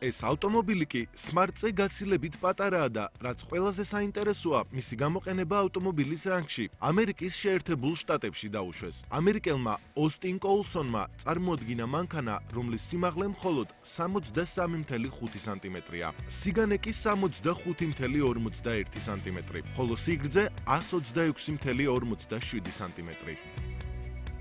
ეს ავტომობილი კი Smart-ზე გაცილებით პატარაა და რაც ყველაზე საინტერესოა, მისი გამოყენება ავტომობილის რანგში ამერიკის შეერთებულ შტატებში დაუშვეს. ამერიკელმა ოსტინ კოულსონმა წარმოადგინა მანქანა, რომლის სიმაღლე მხოლოდ 63.5 სანტიმეტრია. სიგანე კი 65.51 სანტიმეტრი, ხოლო სიგრძე 126.47 სანტიმეტრი.